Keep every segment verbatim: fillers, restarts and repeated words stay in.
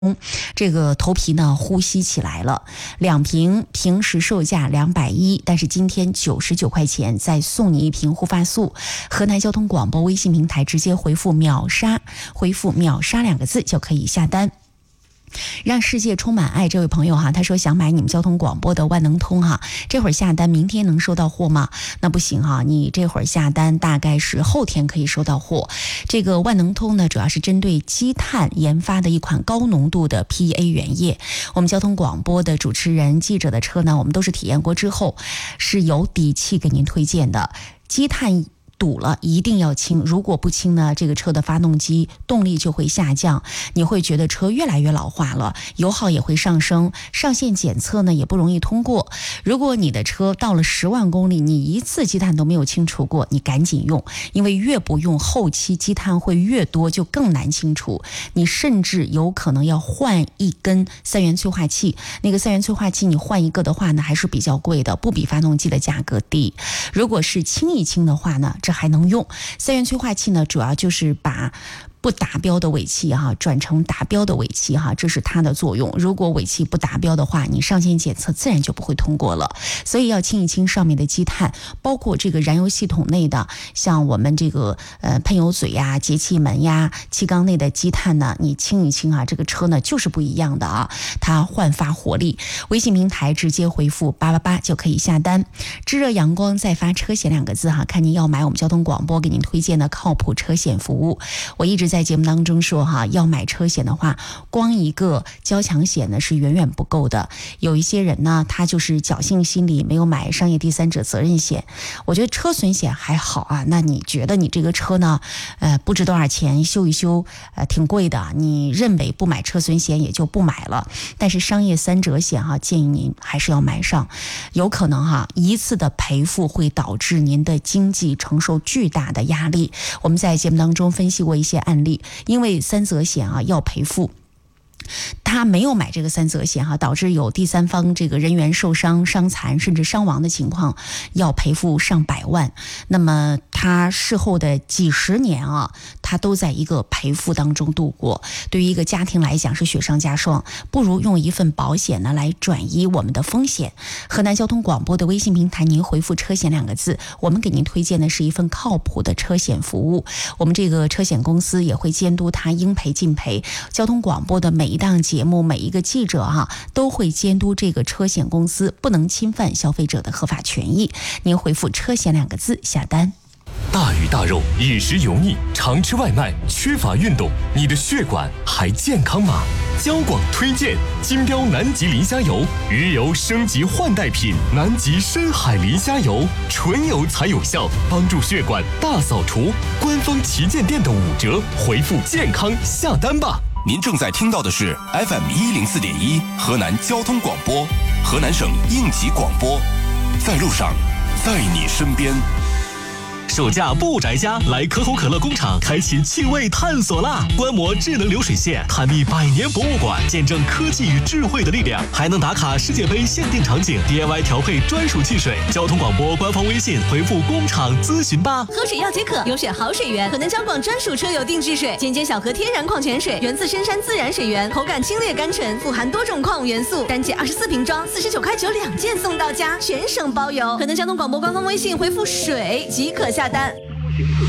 这个头皮呢呼吸起来了，两瓶平时售价两百一，但是今天九十九块钱再送你一瓶护发素。河南交通广播微信平台直接回复秒杀，回复秒杀两个字就可以下单。让世界充满爱，这位朋友哈，他说想买你们交通广播的万能通哈，这会儿下单明天能收到货吗？那不行哈，你这会儿下单大概是后天可以收到货。这个万能通呢，主要是针对积碳研发的一款高浓度的 P A 原液。我们交通广播的主持人、记者的车呢，我们都是体验过之后是有底气给您推荐的。积碳堵了一定要清，如果不清呢，这个车的发动机动力就会下降，你会觉得车越来越老化了，油耗也会上升，上线检测呢也不容易通过。如果你的车到了十万公里，你一次积碳都没有清除过，你赶紧用，因为越不用，后期积碳会越多，就更难清除。你甚至有可能要换一根三元催化器，那个三元催化器你换一个的话呢，还是比较贵的，不比发动机的价格低。如果是清一清的话呢，这还能用。三元催化器呢，主要就是把不达标的尾气哈转成达标的尾气哈，这是它的作用。如果尾气不达标的话，你上线检测自然就不会通过了。所以要清一清上面的积碳，包括这个燃油系统内的，像我们这个呃喷油嘴呀、节气门呀、气缸内的积碳呢，你清一清啊，这个车呢就是不一样的啊，它焕发活力。微信平台直接回复八八八就可以下单。炙热阳光再发车险两个字哈，看您要买我们交通广播给您推荐的靠谱车险服务。我一直在节目当中说哈，要买车险的话，光一个交强险呢是远远不够的。有一些人呢，他就是侥幸心理，没有买商业第三者责任险。我觉得车损险还好啊，那你觉得你这个车呢，呃，不值多少钱，修一修，呃，挺贵的，你认为不买车损险也就不买了。但是商业三者险哈，建议您还是要买上，有可能哈，一次的赔付会导致您的经济承受巨大的压力。我们在节目当中分析过一些案例。因为三责险啊要赔付，他没有买这个三责险哈、啊，导致有第三方这个人员受伤、伤残甚至伤亡的情况，要赔付上百万。那么他事后的几十年啊，他都在一个赔付当中度过。对于一个家庭来讲是雪上加霜，不如用一份保险呢来转移我们的风险。河南交通广播的微信平台，您回复车险两个字，我们给您推荐的是一份靠谱的车险服务。我们这个车险公司也会监督他应赔尽赔。交通广播的每一档节目，每一个记者哈、啊、都会监督这个车险公司不能侵犯消费者的合法权益。您回复车险两个字下单。 大鱼大肉，饮食油腻，常吃外卖，缺乏运动，你的血管还健康吗？交广推荐金标南极磷虾油，鱼油升级换代品，南极深海磷虾油，纯油才有效，帮助血管大扫除。官方旗舰店的五折，回复健康下单吧。 您正在听到的是 F M 一零四点一河南交通广播，河南省应急广播，在路上，在你身边。 暑假不宅家，来可口可乐工厂开启趣味探索啦！观摩智能流水线，探秘百年博物馆，见证科技与智慧的力量，还能打卡世界杯限定场景 ，D I Y 调配专属汽水。交通广播官方微信回复工厂咨询吧。 喝水要解渴，优选好水源，河南交广专属车友定制水，尖尖小河天然矿泉水，源自深山自然水源，口感清冽甘醇，富含多种矿物元素，单件二十四瓶装，四十九块九两件送到家，全省包邮。河南交通广播官方微信回复水即可下单。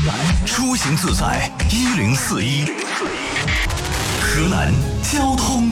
出行自在一零四一，河南交通